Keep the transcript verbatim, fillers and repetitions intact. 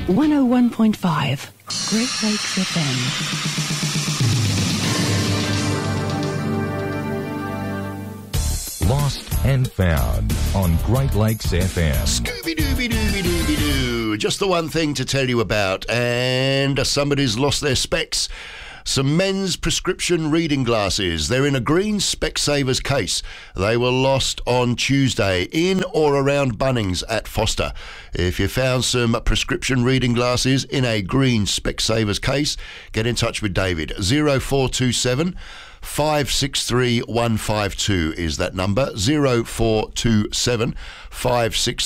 one oh one point five Great Lakes F M. Lost and Found on Great Lakes F M. Scooby-Dooby-Dooby-Dooby-Doo. Just the one thing to tell you about, and somebody's lost their specs. Some men's prescription reading glasses. They're in a green Specsavers case. They were lost on Tuesday in or around Bunnings at Foster. If you found some prescription reading glasses in a green Specsavers case, get in touch with David. zero four two seven five six three one five two is that number. zero four two seven five six